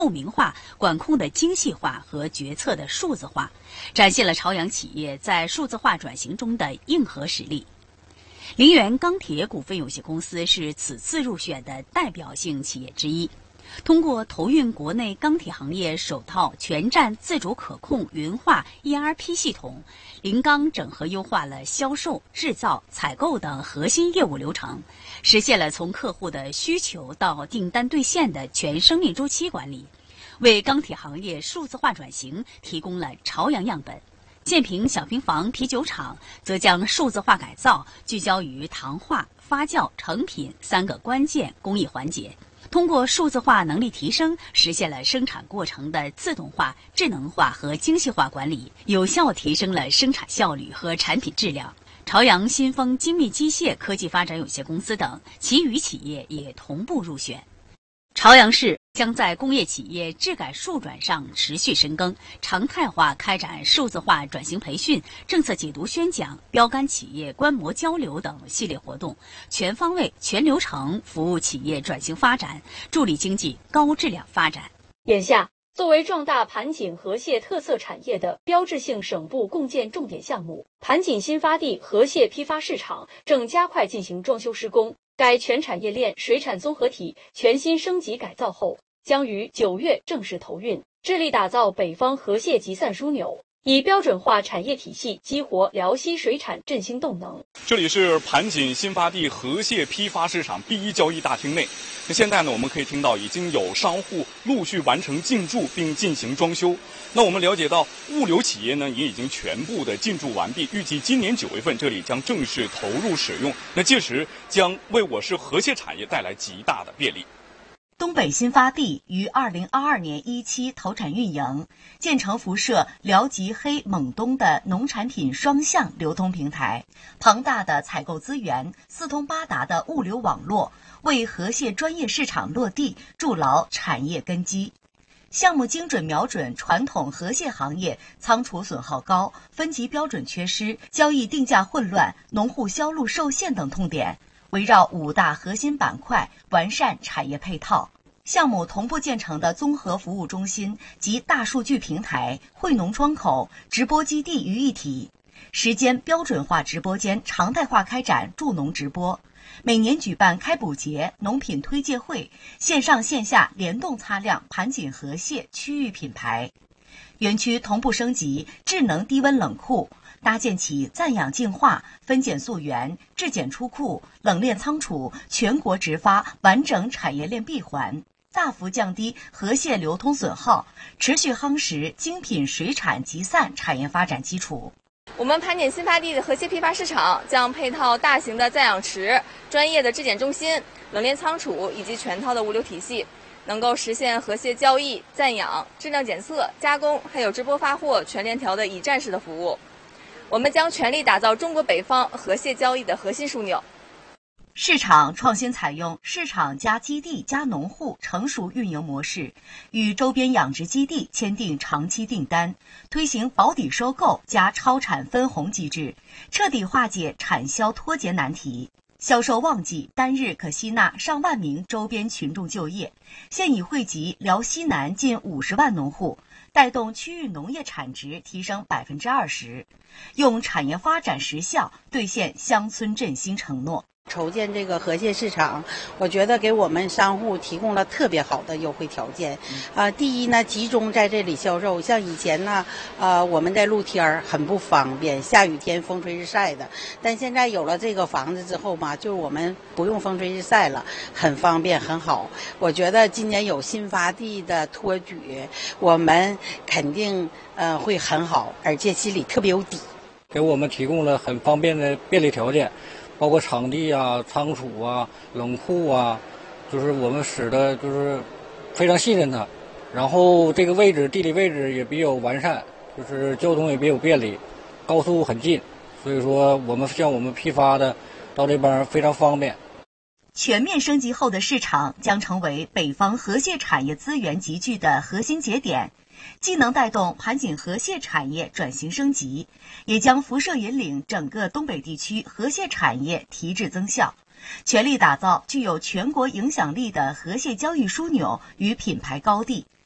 透明化、管控的精细化和决策的数字化，展现了朝阳企业在数字化转型中的硬核实力。陵源钢铁股份有限公司是此次入选的代表性企业之一。通过投运国内钢铁行业首套全站自主可控云化 ERP 系统，陵钢整合优化了销售、制造、采购等核心业务流程，实现了从客户的需求到订单兑现的全生命周期管理，为钢铁行业数字化转型提供了朝阳样本。建平小平房啤酒厂则将数字化改造聚焦于糖化、发酵、成品3个关键工艺环节，通过数字化能力提升，实现了生产过程的自动化、智能化和精细化管理，有效提升了生产效率和产品质量。朝阳新丰精密机械科技发展有限公司等其余企业也同步入选。朝阳市将在工业企业质改数转上持续深耕，常态化开展数字化转型培训、政策解读宣讲、标杆企业观摩交流等系列活动，全方位、全流程服务企业转型发展，助力经济高质量发展。 眼下，作为壮大盘锦河蟹特色产业的标志性省部共建重点项目，盘锦新发地河蟹批发市场正加快进行装修施工。该全产业链水产综合体全新升级改造后，将于9月正式投运，致力打造北方河蟹集散枢纽，以标准化产业体系激活辽西水产振兴动能。 这里是盘锦新发地河蟹批发市场第一交易大厅内。那现在呢，我们可以听到已经有商户陆续完成进驻并进行装修。那我们了解到，物流企业呢也已经全部的进驻完毕，预计今年9月份这里将正式投入使用。那届时将为我市河蟹产业带来极大的便利。 东北新发地于2022年1期投产运营，建成辐射辽吉黑蒙东的农产品双向流通平台，庞大的采购资源，四通八达的物流网络，为河蟹专业市场落地筑牢产业根基。项目精准瞄准传统河蟹行业仓储损耗高、分级标准缺失、交易定价混乱、农户销路受限等痛点，围绕5大核心板块完善产业配套。项目同步建成的综合服务中心及大数据平台、惠农窗口、直播基地于一体，时间标准化直播间常态化开展助农直播，每年举办开补节、农品推介会，线上线下联动擦亮盘锦河蟹区域品牌。园区同步升级智能低温冷库，搭建起暂养净化、分拣溯源、质检出库、冷链仓储全国直发完整产业链闭环，大幅降低河蟹流通损耗，持续夯实精品水产集散产业发展基础。 我们盘锦新发地的河蟹批发市场将配套大型的暂养池、专业的质检中心、冷链仓储以及全套的物流体系，能够实现河蟹交易、暂养、质量检测、加工，还有直播发货全链条的一站式的服务。我们将全力打造中国北方河蟹交易的核心枢纽。 市场创新采用市场加基地加农户成熟运营模式，与周边养殖基地签订长期订单，推行保底收购加超产分红机制，彻底化解产销脱节难题。销售旺季单日可吸纳上万名周边群众就业，现已惠及辽西南近50万农户，带动区域农业产值提升20%，用产业发展实效兑现乡村振兴承诺。 筹建这个河蟹市场，我觉得给我们商户提供了特别好的优惠条件。第一呢，集中在这里销售。像以前呢，我们在露天很不方便，下雨天风吹日晒的。但现在有了这个房子之后嘛，就我们不用风吹日晒了，很方便，很好。我觉得今年有新发地的托举，我们肯定会很好，而且心里特别有底。 给我们提供了很方便的便利条件。包括场地啊、仓储啊、冷库啊，就是我们使的就是非常信任它。然后这个位置地理位置也比较完善，就是交通也比较便利，高速很近，所以说我们像我们批发的到这边非常方便。 全面升级后的市场将成为北方河蟹产业资源集聚的核心节点，既能带动盘锦河蟹产业转型升级，也将辐射引领整个东北地区河蟹产业提质增效，全力打造具有全国影响力的河蟹交易枢纽与品牌高地，